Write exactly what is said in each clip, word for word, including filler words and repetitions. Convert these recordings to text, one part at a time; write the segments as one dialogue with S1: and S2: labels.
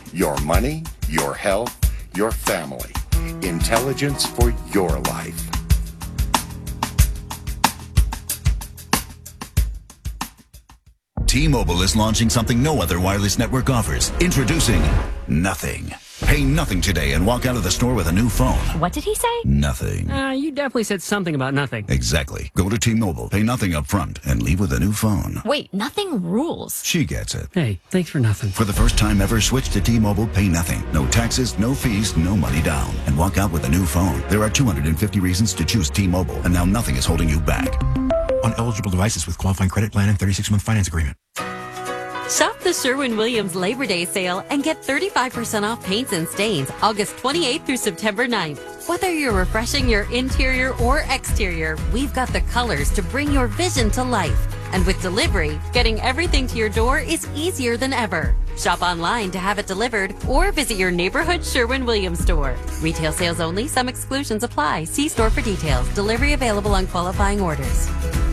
S1: Your money, your health, your family. Intelligence for your life.
S2: T-Mobile is launching something no other wireless network offers. Introducing Nothing. Pay nothing today and walk out of the store with a new phone.
S3: What did he say?
S2: Nothing.
S4: Uh, you definitely said something about nothing.
S2: Exactly. Go to T-Mobile, pay nothing up front, and leave with a new phone.
S3: Wait, nothing rules.
S2: She gets it.
S4: Hey, thanks for nothing.
S2: For the first time ever, switch to T-Mobile, pay nothing. No taxes, no fees, no money down. And walk out with a new phone. There are two hundred fifty reasons to choose T-Mobile, and now nothing is holding you back.
S5: On eligible devices with qualifying credit plan and thirty-six month finance agreement.
S6: Shop the Sherwin-Williams Labor Day sale and get thirty-five percent off paints and stains August twenty-eighth through September ninth. Whether you're refreshing your interior or exterior, we've got the colors to bring your vision to life. And with delivery, getting everything to your door is easier than ever. Shop online to have it delivered or visit your neighborhood Sherwin-Williams store. Retail sales only. Some exclusions apply. See store for details. Delivery available on qualifying orders.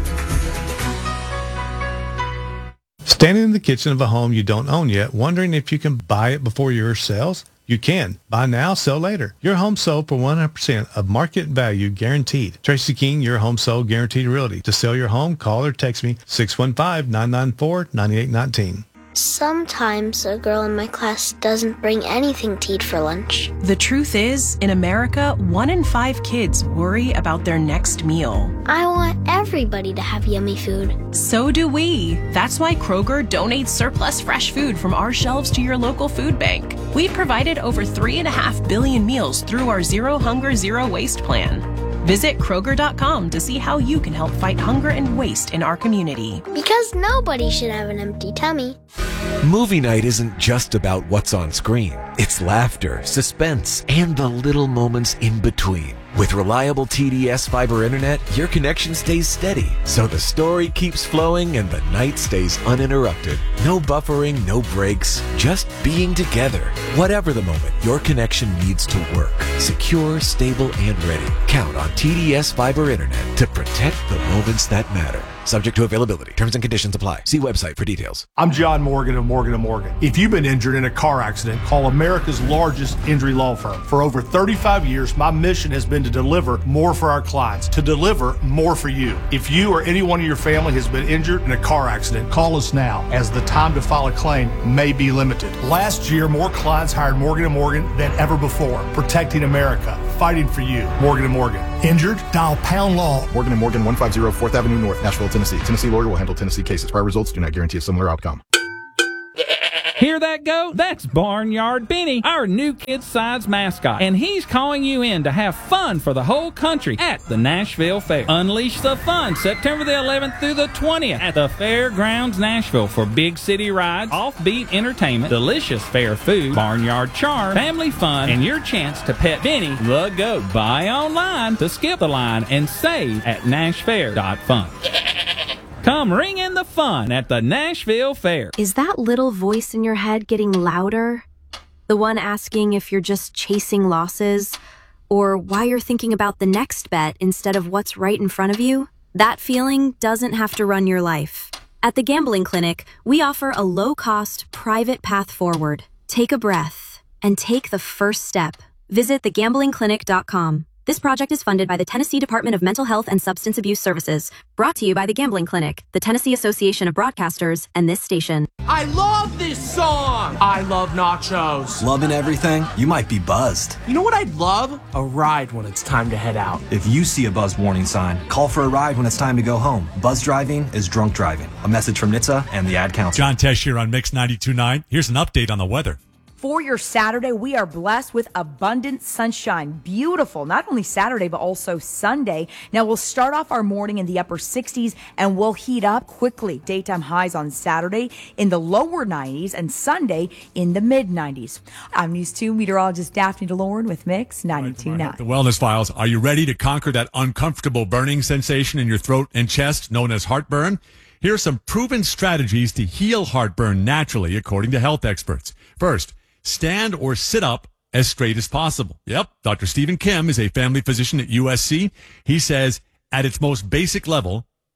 S7: Standing in the kitchen of a home you don't own yet, wondering if you can buy it before yours sells? You can. Buy now, sell later. Your home sold for one hundred percent of market value guaranteed. Tracy King, your home sold guaranteed realty. To sell your home, call or text me six one five, nine nine four, nine eight one nine.
S8: Sometimes a girl in my class doesn't bring anything to eat for lunch.
S9: The truth is, in America, one in five kids worry about their next meal.
S8: I want everybody to have yummy food.
S9: So do we. That's why Kroger donates surplus fresh food from our shelves to your local food bank. We've provided over three and a half billion meals through our Zero Hunger, Zero Waste plan. Visit Kroger dot com to see how you can help fight hunger and waste in our community.
S8: Because nobody should have an empty tummy.
S10: Movie night isn't just about what's on screen. It's laughter, suspense, and the little moments in between. With reliable T D S fiber internet, your connection stays steady, so the story keeps flowing and the night stays uninterrupted. No buffering, no breaks, just being together. Whatever the moment, your connection needs to work. Secure, stable, and ready. Count on T D S fiber internet to protect the moments that matter. Subject to availability. Terms and conditions apply. See website for details.
S11: I'm John Morgan of Morgan and Morgan. If you've been injured in a car accident, call America's largest injury law firm. For over thirty-five years, my mission has been to deliver more for our clients, to deliver more for you. If you or anyone in your family has been injured in a car accident, call us now, as the time to file a claim may be limited. Last year, more clients hired Morgan and Morgan than ever before, protecting America, fighting for you. Morgan and Morgan. Injured? Dial pound law.
S12: Morgan and Morgan, one fifty fourth Avenue North, Nashville, Tennessee. Tennessee lawyer will handle Tennessee cases. Prior results do not guarantee a similar outcome.
S13: Hear that go? That's Barnyard Benny, our new kid-size mascot. And he's calling you in to have fun for the whole country at the Nashville Fair. Unleash the fun September the eleventh through the twentieth at the Fairgrounds Nashville for big city rides, offbeat entertainment, delicious fair food, barnyard charm, family fun, and your chance to pet Benny the goat. Buy online to skip the line and save at nashfair dot fun. Come ring in the fun at the Nashville Fair.
S14: Is that little voice in your head getting louder? The one asking if you're just chasing losses, or why you're thinking about the next bet instead of what's right in front of you? That feeling doesn't have to run your life. At the Gambling Clinic, we offer a low-cost, private path forward. Take a breath and take the first step. Visit the gambling clinic dot com. This project is funded by the Tennessee Department of Mental Health and Substance Abuse Services, brought to you by the Gambling Clinic, the Tennessee Association of Broadcasters, and this station.
S15: I love this song! I love nachos.
S16: Loving everything? You might be buzzed.
S15: You know what I'd love? A ride when it's time to head out.
S16: If you see a buzz warning sign, call for a ride when it's time to go home. Buzz driving is drunk driving. A message from N H T S A and the Ad Council.
S17: John Tesh here on Mix ninety-two point nine. Here's an update on the weather.
S18: For your Saturday, we are blessed with abundant sunshine. Beautiful. Not only Saturday, but also Sunday. Now, we'll start off our morning in the upper sixties and we'll heat up quickly. Daytime highs on Saturday in the lower nineties and Sunday in the mid nineties. I'm News two meteorologist Daphne DeLorme with Mix ninety-two point nine.
S17: The Wellness Files. Are you ready to conquer that uncomfortable burning sensation in your throat and chest known as heartburn? Here are some proven strategies to heal heartburn naturally, according to health experts. First, stand or sit up as straight as possible. Yep, Doctor Stephen Kim is a family physician at U S C. He says, at its most basic level,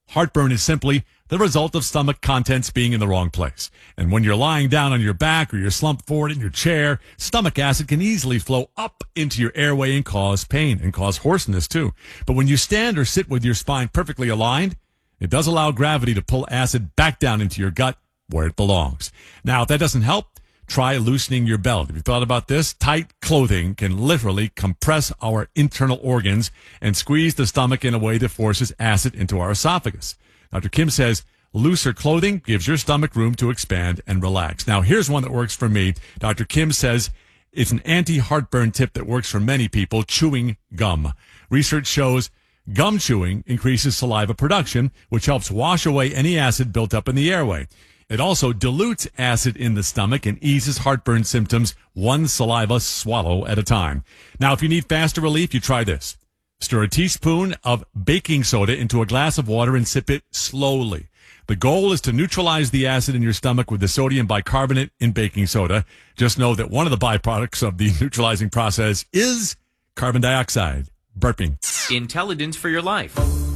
S17: Heartburn is simply the result of stomach contents being in the wrong place. And when you're lying down on your back or you're slumped forward in your chair, stomach acid can easily flow up into your airway and cause pain and cause hoarseness too. But when you stand or sit with your spine perfectly aligned, it does allow gravity to pull acid back down into your gut where it belongs. Now, if that doesn't help, try loosening your belt. If you've thought about this, tight clothing can literally compress our internal organs and squeeze the stomach in a way that forces acid into our esophagus. Doctor Kim says looser clothing gives your stomach room to expand and relax. Now, here's one that works for me. Doctor Kim says it's an anti-heartburn tip that works for many people, chewing gum. Research shows gum chewing increases saliva production, which helps wash away any acid built up in the airway. It also dilutes acid in the stomach and eases heartburn symptoms one saliva swallow at a time. Now, if you need faster relief, you try this. Stir a teaspoon of baking soda into a glass of water and sip it slowly. The goal is to neutralize the acid in your stomach with the sodium bicarbonate in baking soda. Just know that one of the byproducts of the neutralizing process is carbon dioxide. Burping.
S19: Intelligence for your life.